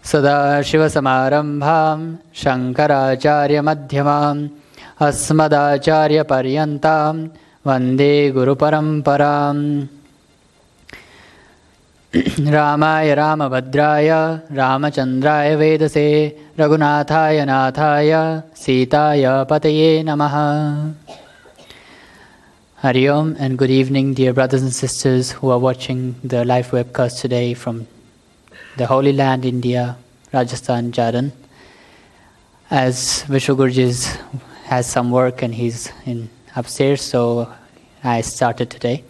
सदाशिवसमारम्भां शङ्कराचार्यमध्यमाम् अस्मदाचार्यपर्यन्तां वन्दे गुरुपरम्पराम्। रामाय रामभद्राय रामचन्द्राय वेदसे रघुनाथाय नाथाय सीताय पतये नमः। Hari Om and good evening, dear brothers and sisters who are watching the live webcast today from the Holy Land, India, Rajasthan, Jharkhand. As Vishwa Guruji has some work and he's upstairs, so I started today.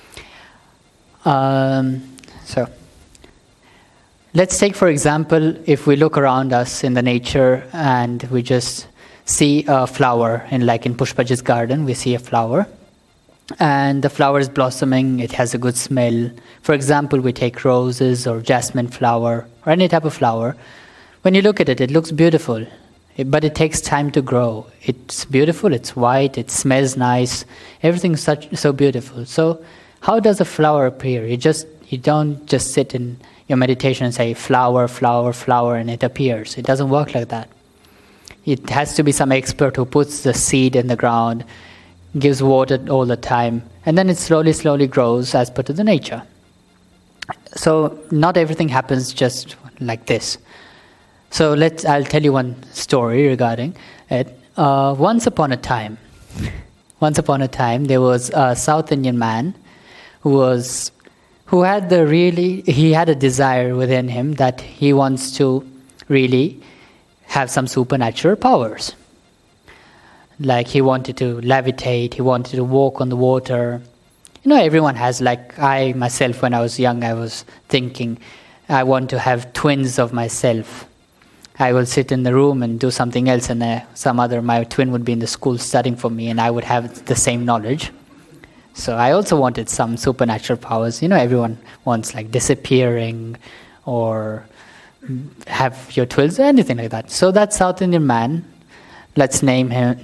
So let's take, for example, if we look around us in the nature and we just see a flower, like in Pushpaji's garden, we see a flower. And the flower is blossoming, it has a good smell. For example, we take roses or jasmine flower or any type of flower. When you look at it, it looks beautiful, but it takes time to grow. It's beautiful, it's white, it smells nice, everything's so beautiful. So how does a flower appear? You don't just sit in your meditation and say flower, flower, flower, and it appears. It doesn't work like that. It has to be some expert who puts the seed in the ground, gives water all the time, and then it slowly grows as per to the nature. So not everything happens just like this. So I'll tell you one story regarding it. Once upon a time, there was a South Indian man who had a desire within him that he wants to really have some supernatural powers. Like he wanted to levitate, he wanted to walk on the water. Everyone has, like I myself, when I was young, I was thinking, I want to have twins of myself. I will sit in the room and do something else, and my twin would be in the school studying for me, and I would have the same knowledge. So I also wanted some supernatural powers. Everyone wants like disappearing or have your twins, anything like that. So that South Indian man, let's name him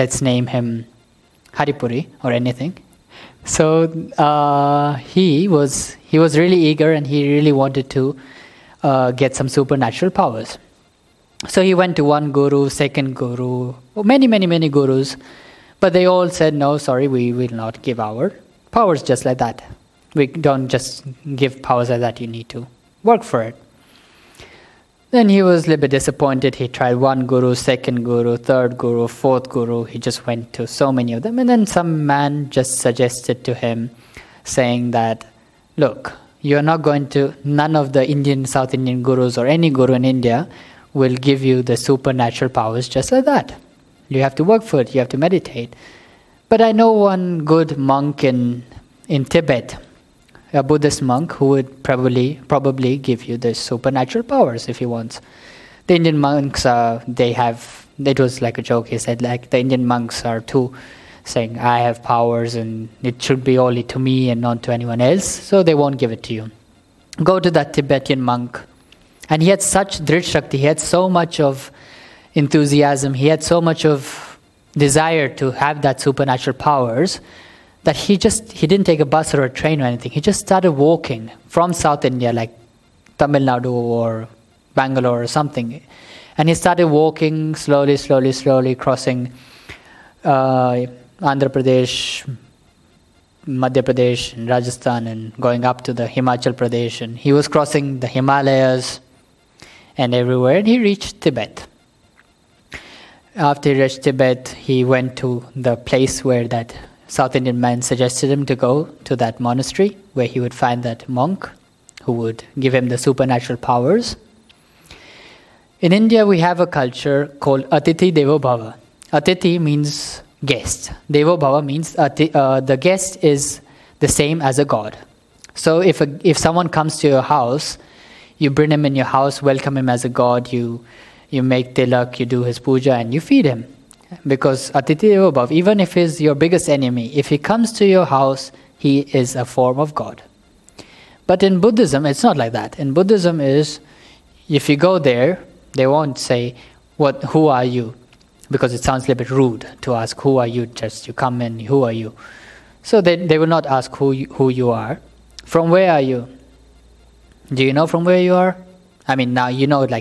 Haripuri or anything. So he was really eager and he really wanted to get some supernatural powers. So he went to one guru, second guru, many gurus, but they all said, no, sorry, we will not give our powers just like that. We don't just give powers like that, you need to work for it. Then he was a little bit disappointed. He tried one guru, second guru, third guru, fourth guru. He just went to so many of them. And then some man just suggested to him, saying that, look, none of the South Indian gurus or any guru in India will give you the supernatural powers just like that. You have to work for it, you have to meditate. But I know one good monk in Tibet, a Buddhist monk who would probably give you the supernatural powers if he wants. The Indian monks, it was like a joke, he said, like the Indian monks are too saying, I have powers and it should be only to me and not to anyone else, so they won't give it to you. Go to that Tibetan monk, and he had such Drit Shakti, he had so much of enthusiasm, he had so much of desire to have that supernatural powers, that he didn't take a bus or a train or anything. He just started walking from South India, like Tamil Nadu or Bangalore or something. And he started walking slowly, crossing Andhra Pradesh, Madhya Pradesh, and Rajasthan, and going up to the Himachal Pradesh. And he was crossing the Himalayas and everywhere, and he reached Tibet. After he reached Tibet, he went to the place where that South Indian man suggested him to go, to that monastery where he would find that monk who would give him the supernatural powers. In India, we have a culture called Atithi Devo Bhava. Atithi means guest. Devo Bhava means the guest is the same as a god. So if someone comes to your house, you bring him in your house, welcome him as a god, you make tilak, you do his puja, and you feed him. Because Atithi Devo Bhava, even if he's your biggest enemy, if he comes to your house, he is a form of God. But in Buddhism, it's not like that. In Buddhism if you go there, they won't say, who are you? Because it sounds a little bit rude to ask, who are you? Just you come in, who are you? So they will not ask who you are. From where are you? Do you know from where you are? I mean, now you know, like